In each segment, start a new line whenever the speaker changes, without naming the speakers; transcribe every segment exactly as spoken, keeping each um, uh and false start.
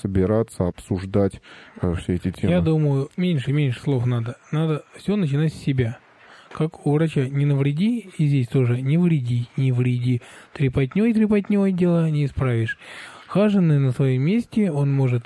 собираться, обсуждать э, все эти темы?
Я думаю, меньше-меньше слов надо. Надо все начинать с себя. Как у врача, не навреди, и здесь тоже не вреди, не вреди. Трепотней-трепотней дела не исправишь. Хаженный на своем месте, он может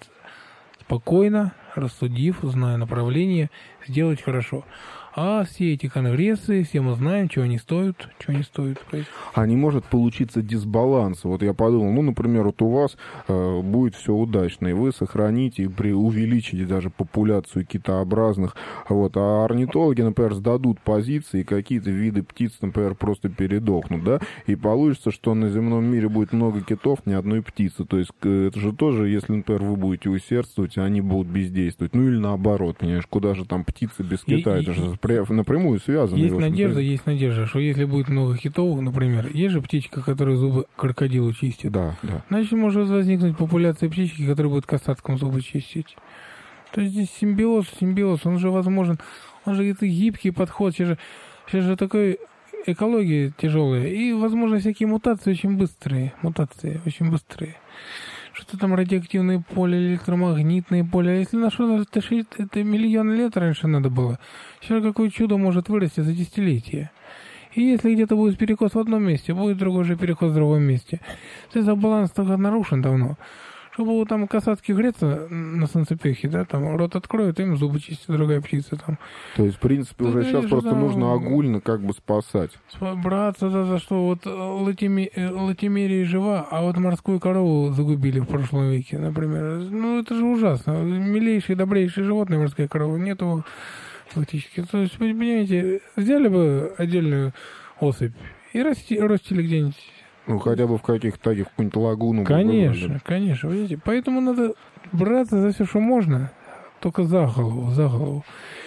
спокойно, рассудив, зная направление, сделать хорошо. А все эти конгрессы, все мы знаем, чего они стоят, чего они стоят.
А не может получиться дисбаланс. Вот я подумал, ну, например, вот у вас э, будет все удачно, и вы сохраните и при, увеличите даже популяцию китообразных. Вот, а орнитологи, например, сдадут позиции, какие-то виды птиц, например, просто передохнут, да, и получится, что на земном мире будет много китов, ни одной птицы. То есть это же тоже, если, например, вы будете усердствовать, они будут бездействовать. Ну, или наоборот, понимаешь, куда же там птицы без кита, и, это же напрямую связано.
Есть надежда, есть надежда, что если будет много китов, например, есть же птичка, которая зубы крокодилу чистит.
Да, да.
Значит, может возникнуть популяция птички, которая будет касаткам зубы чистить. То есть здесь симбиоз, симбиоз, он же возможен, он же это гибкий подход, сейчас же, сейчас же такой экология тяжелая, и, возможно, всякие мутации очень быстрые, мутации очень быстрые. Что-то там радиоактивное поле, электромагнитное поле. А если на что-то тащить, это миллион лет раньше надо было. Сейчас какое чудо может вырасти за десятилетия. И если где-то будет перекос в одном месте, будет другой же перекос в другом месте. То есть баланс только нарушен давно. Чтобы вот там касатки греться на солнцепехе, да, там рот откроют, им зубы чистит другая птица там.
То есть, в принципе,
да,
уже сейчас просто
там,
нужно огульно как бы спасать.
Браться за, за что вот латиме, латимерия жива, а вот морскую корову загубили в прошлом веке, например. Ну, это же ужасно. Милейшие, добрейшие животные морская корова, нету фактически. То есть, понимаете, взяли бы отдельную особь и расти, растили где-нибудь.
Ну, хотя бы в каких-то таких, какую-нибудь лагуну.
Конечно, конечно. Видите? Поэтому надо браться за все, что можно, только за голову, за голову.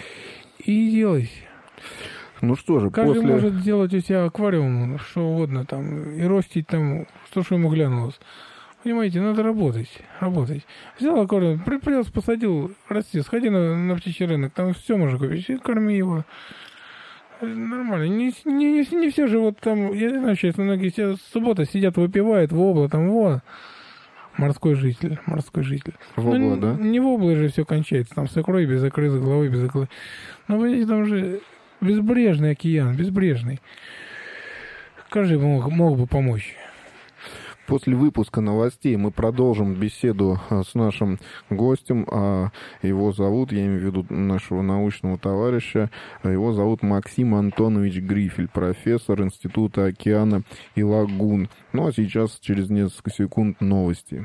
И делать.
Ну что же,
Каждый
после...
может сделать у себя аквариум, что угодно там, и ростить там, что, что ему глянулось. Понимаете, надо работать, работать. Взял аквариум, привез, посадил, расти, сходи на, на птичий рынок, там все можно купить, и корми его. Нормально. Не, не, не, не все же вот там, я не знаю, сейчас многие все с субботы сидят, выпивают, вобла, там, вот. Морской житель, морской житель.
Вобла,
ну,
да?
Не вобла же все кончается, там с икрой, без икры, с головой, без икры. Но, вы видите, там же безбрежный океан, безбрежный. Каждый мог, мог бы помочь.
После выпуска новостей мы продолжим беседу с нашим гостем. Его зовут, я имею в виду нашего научного товарища, его зовут Максим Антонович Грифель, профессор Института океана и лагун. Ну а сейчас, через несколько секунд, новости.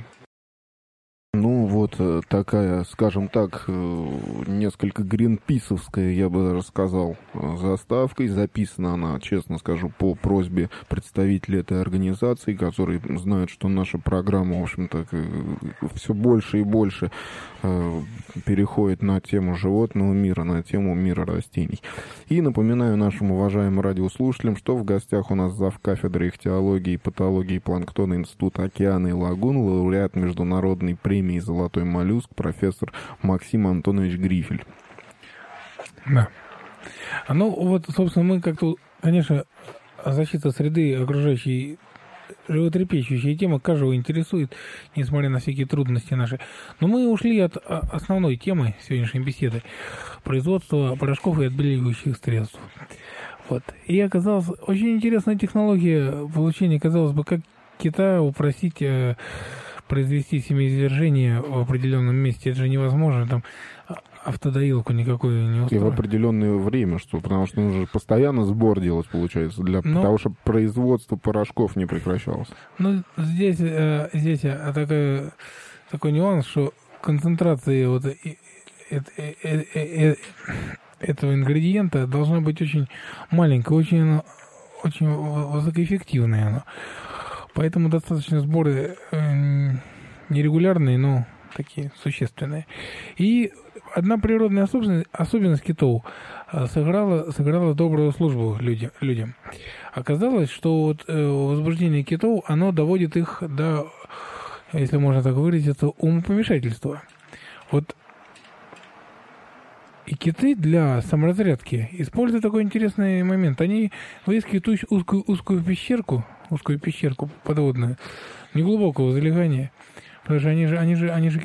Ну, вот такая, скажем так, несколько гринписовская, я бы даже сказал, заставкой. Записана она, честно скажу, по просьбе представителей этой организации, которые знают, что наша программа, в общем-то, все больше и больше переходит на тему животного мира, на тему мира растений. И напоминаю нашим уважаемым радиослушателям, что в гостях у нас завкафедры ихтиологии и патологии планктона Института океана и лагун, лауреат международной премии «Золотой моллюск», профессор Максим Антонович Грифель.
Да. Ну, вот, собственно, мы как-то, конечно, защита среды окружающей, животрепещущая тема каждого интересует, несмотря на всякие трудности наши. Но мы ушли от основной темы сегодняшней беседы — производства порошков и отбеливающих средств. Вот. И оказалась очень интересная технология получения, казалось бы, как кита упросить произвести семяизвержение в определенном месте. Это же невозможно. Там автодоилку никакую не устроить.
И в определенное время, что, потому что нужно постоянно сбор делать, получается, для
ну,
того, чтобы производство порошков не прекращалось.
Ну, здесь, здесь такой, такой нюанс, что концентрация вот этого ингредиента должна быть очень маленькая, очень, очень высокоэффективная она. Поэтому достаточно сборы э, нерегулярные, но такие существенные. И одна природная особенность, особенность китов сыграла, сыграла добрую службу людям. людям. Оказалось, что вот, э, возбуждение китов, оно доводит их до, если можно так выразиться, умопомешательства. Вот. И киты для саморазрядки используют такой интересный момент. Они выискивают узкую, узкую пещерку, узкую пещерку подводную, неглубокого залегания. Потому что они же, они же, они же